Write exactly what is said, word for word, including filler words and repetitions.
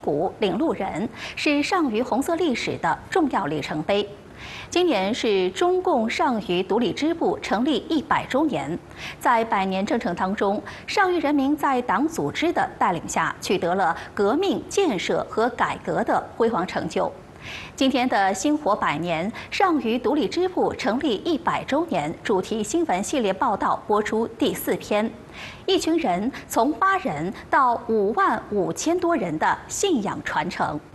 谷领路人是上虞红色历史的重要里程碑。今年是中共上虞独立支部成立一百周年，在百年征程当中，上虞人民在党组织的带领下，取得了革命、建设和改革的辉煌成就。今天的星火百年上虞独立支部成立一百周年主题新闻系列报道播出第四篇，一群人从八人到五万五千多人的信仰传承。